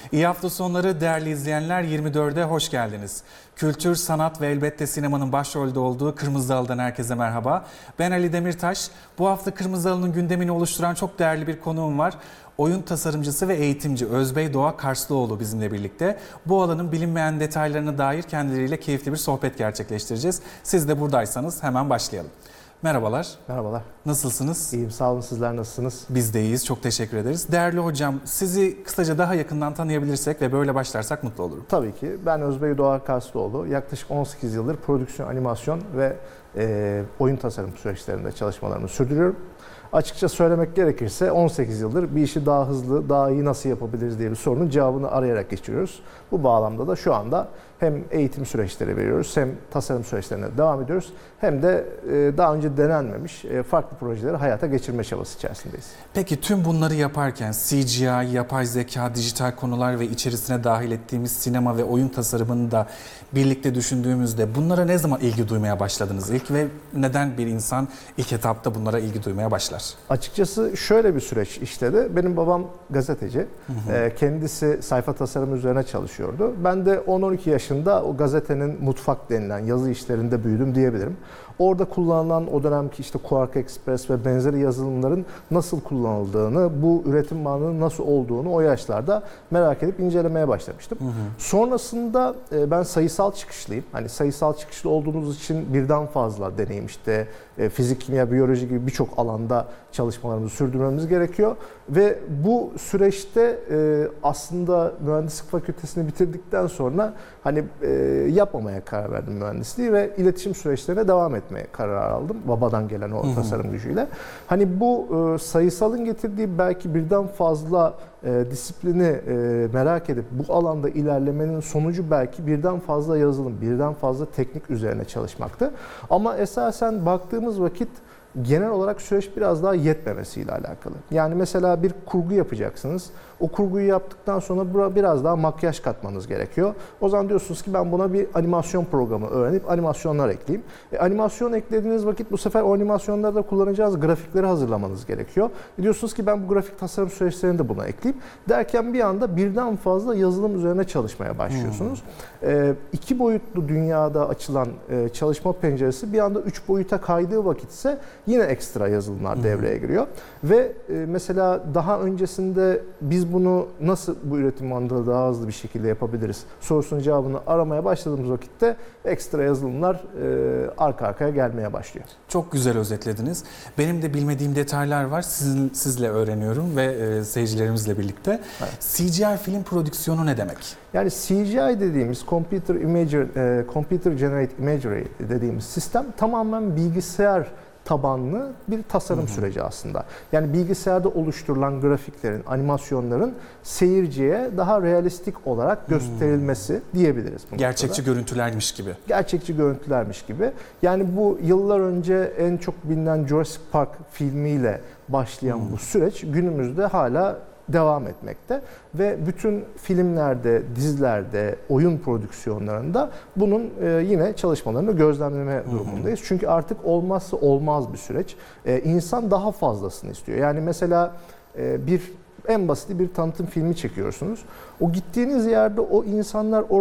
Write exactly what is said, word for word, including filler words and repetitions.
İyi hafta sonları değerli izleyenler, yirmi dörde hoş geldiniz. Kültür, sanat ve elbette sinemanın başrolde olduğu Kırmızı Halı'dan herkese merhaba. Ben Ali Demirtaş. Bu hafta Kırmızı Halı'nın gündemini oluşturan çok değerli bir konuğum var. Oyun tasarımcısı ve eğitimci Özbey Doğa Karslıoğlu bizimle birlikte. Bu alanın bilinmeyen detaylarına dair kendileriyle keyifli bir sohbet gerçekleştireceğiz. Siz de buradaysanız hemen başlayalım. Merhabalar. Merhabalar. Nasılsınız? İyiyim, sağ olun. Sizler nasılsınız? Biz de iyiyiz. Çok teşekkür ederiz. Değerli hocam, sizi kısaca daha yakından tanıyabilirsek ve böyle başlarsak mutlu olurum. Tabii ki. Ben Özbey Doğa Karslıoğlu. Yaklaşık on sekiz yıldır prodüksiyon, animasyon ve e, oyun tasarım süreçlerinde çalışmalarımı sürdürüyorum. Açıkça söylemek gerekirse on sekiz yıldır bir işi daha hızlı, daha iyi nasıl yapabiliriz diye bir sorunun cevabını arayarak geçiriyoruz. Bu bağlamda da şu anda hem eğitim süreçleri veriyoruz, hem tasarım süreçlerine devam ediyoruz, hem de daha önce denenmemiş farklı projeleri hayata geçirme çabası içerisindeyiz. Peki tüm bunları yaparken C G I, yapay zeka, dijital konular ve içerisine dahil ettiğimiz sinema ve oyun tasarımını da birlikte düşündüğümüzde bunlara ne zaman ilgi duymaya başladınız ilk ve neden bir insan ilk etapta bunlara ilgi duymaya başlar? Açıkçası şöyle bir süreç işledi. Benim babam gazeteci. Hı hı. Kendisi sayfa tasarımı üzerine çalışıyordu. Ben de on on iki yaşında o gazetenin mutfak denilen yazı işlerinde büyüdüm diyebilirim. Orada kullanılan o dönemki işte Quark Express ve benzeri yazılımların nasıl kullanıldığını, bu üretim bağının nasıl olduğunu o yaşlarda merak edip incelemeye başlamıştım. Hı hı. Sonrasında ben sayısal çıkışlıyım. Hani sayısal çıkışlı olduğumuz için birden fazla deneyim, işte fizik, kimya, biyoloji gibi birçok alanda çalışmalarımızı sürdürmemiz gerekiyor. Ve bu süreçte aslında mühendislik fakültesini bitirdikten sonra hani yapmamaya karar verdim mühendisliği ve iletişim süreçlerine devam etmeye karar aldım. Babadan gelen o tasarım gücüyle. Hani bu sayısalın getirdiği belki birden fazla disiplini merak edip bu alanda ilerlemenin sonucu belki birden fazla yazılım, birden fazla teknik üzerine çalışmaktı. Ama esasen baktığımız vakit genel olarak süreç biraz daha yetmemesiyle alakalı. Yani mesela bir kurgu yapacaksınız. O kurguyu yaptıktan sonra biraz daha makyaj katmanız gerekiyor. O zaman diyorsunuz ki ben buna bir animasyon programı öğrenip animasyonlar ekleyeyim. E, animasyon eklediğiniz vakit bu sefer o animasyonlarda kullanacağınız grafikleri hazırlamanız gerekiyor. E, diyorsunuz ki ben bu grafik tasarım süreçlerini de buna ekleyeyim. Derken bir anda birden fazla yazılım üzerine çalışmaya başlıyorsunuz. Hmm. E, iki boyutlu dünyada açılan e, çalışma penceresi bir anda üç boyuta kaydığı vakit ise yine ekstra yazılımlar hmm. devreye giriyor. Ve e, mesela daha öncesinde biz bunu nasıl bu üretim bandını daha hızlı bir şekilde yapabiliriz sorusunun cevabını aramaya başladığımız vakitte ekstra yazılımlar e, arka arkaya gelmeye başlıyor. Çok güzel özetlediniz. Benim de bilmediğim detaylar var. Sizin, sizle öğreniyorum ve e, seyircilerimizle birlikte. Evet. C G I film prodüksiyonu ne demek? Yani C G I dediğimiz Computer Imagery, e, Computer Generate Imagery dediğimiz sistem tamamen bilgisayar tabanlı bir tasarım hı hı. süreci aslında. Yani bilgisayarda oluşturulan grafiklerin, animasyonların seyirciye daha realistik olarak gösterilmesi hı. diyebiliriz. Bu Gerçekçi noktada. görüntülermiş gibi. Gerçekçi görüntülermiş gibi. Yani bu yıllar önce en çok bilinen Jurassic Park filmiyle başlayan hı. bu süreç günümüzde hala devam etmekte ve bütün filmlerde, dizilerde, oyun prodüksiyonlarında bunun yine çalışmalarını gözlemleme durumundayız. Hı hı. Çünkü artık olmazsa olmaz bir süreç. İnsan daha fazlasını istiyor. Yani mesela bir en basiti bir tanıtım filmi çekiyorsunuz. O gittiğiniz yerde o insanlar